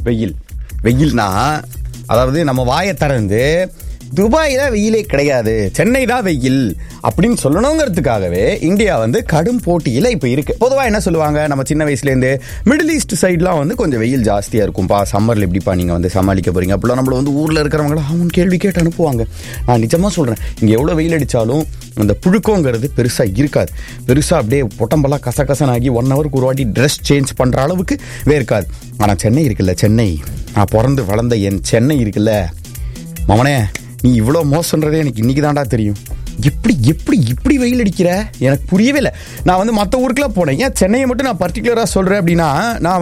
வெயில். வெயில்னா அதாவது நம்ம வாயை திறந்து துபாயில வெயிலே கிடையாது, சென்னை தான் வெயில் அப்படின்னு சொல்லணுங்கிறதுக்காகவே இந்தியா வந்து கடும் போட்டியில இப்ப இருக்கு. பொதுவா என்ன சொல்லுவாங்க, நம்ம சின்ன வயசுல இருந்து மிடில் ஈஸ்ட் சைட்லாம் வந்து கொஞ்சம் வெயில் ஜாஸ்தியா இருக்கும்பா, சம்மர்ல எப்படிப்பா நீங்க வந்து சமாளிக்க போறீங்க அப்படிலாம் நம்மள வந்து ஊர்ல இருக்கிறவங்கள அவங்க கேள்வி கேட்டு அனுப்புவாங்க. நான் நிஜமா சொல்றேன், இங்க எவ்வளவு வெயில் அடிச்சாலும் அந்த புழுக்கங்கிறது பெருசா இருக்காது. பெருசா அப்படியே உடம்பெல்லாம் கசகசனாகி 1 ஹவருக்கு ஒரு வாட்டி ட்ரெஸ் சேஞ்ச் பண்ற அளவுக்கு வேர்க்காது. ஆனா சென்னை இருக்குல்ல, சென்னை, நான் பிறந்து வளர்ந்த என் சென்னை இருக்குல்ல மவனே, நீ இவ்வளோ மோசன்றதே எனக்கு இன்னைக்கு தான்டா தெரியும். இப்படி வெயில் அடிக்கிற எனக்கு புரியவே இல்லை. நான் வந்து மற்ற ஊருக்குலாம் போனேன், ஏன் சென்னையை மட்டும் நான் பர்டிகுலராக சொல்கிறேன் அப்படின்னா, நான்